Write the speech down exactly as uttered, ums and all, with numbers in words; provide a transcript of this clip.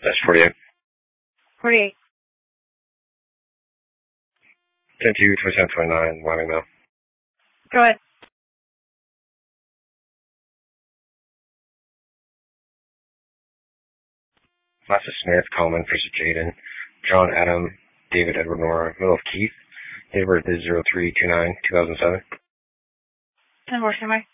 That's forty-eight. forty-eight. ten two, twenty-seven twenty-nine, Wyoming Mill. Go ahead. Master Smith, Coleman, Fisher Jaden, John Adam, David Edward Nora, Middle of Keith. Date of birth is zero three two nine two thousand seven. ten four, standby.